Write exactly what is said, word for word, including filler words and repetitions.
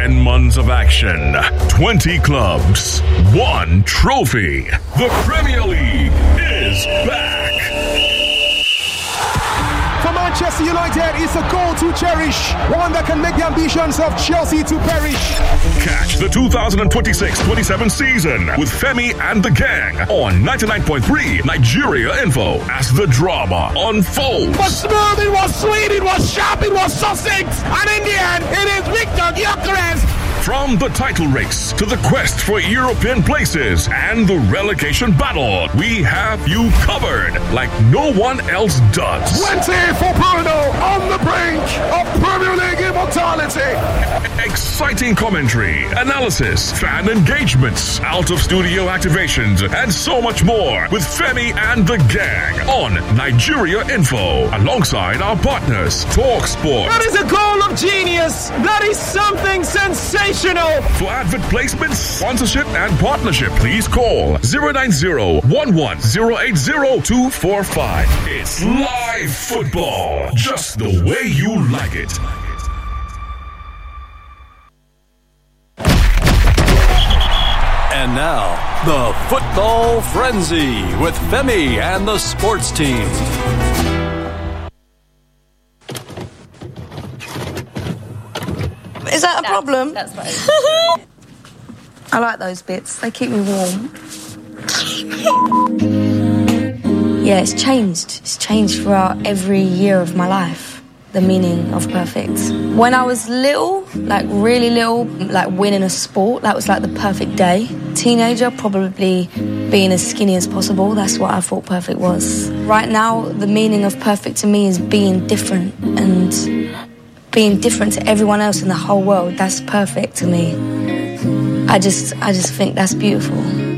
ten months of action, twenty clubs, one trophy. The Premier League is back. For Manchester United, it's a goal to cherish, one that can make the ambitions of Chelsea to perish. Catch the two thousand twenty-six twenty-seven season with Femi and the gang on ninety-nine point three Nigeria Info as the drama unfolds. It was smooth, it was sweet, it was sharp, it was succinct, and in the end, it is Victor Gyökeres. From the title race to the quest for European places and the relegation battle, we have you covered like no one else does. twenty for Bruno on the brink of Premier League immortality. Exciting commentary, analysis, fan engagements, out-of-studio activations, and so much more with Femi and the gang on Nigeria Info, alongside our partners, Talk Sport. That is a goal of genius. That is something sensational. For advert placements, sponsorship, and partnership, please call zero nine zero, one one zero eight zero two four five. It's live football, just the way you like it. And now, the Football Frenzy with Femi and the sports team. Is that a that's, problem? That's fine. I like those bits. They keep me warm. Yeah, it's changed. It's changed throughout every year of my life. The meaning of perfect. When I was little, like really little, like winning a sport, that was like the perfect day. Teenager, probably being as skinny as possible. That's what I thought perfect was. Right now, the meaning of perfect to me is being different and being different to everyone else in the whole world. That's perfect to me. I just, I just think that's beautiful.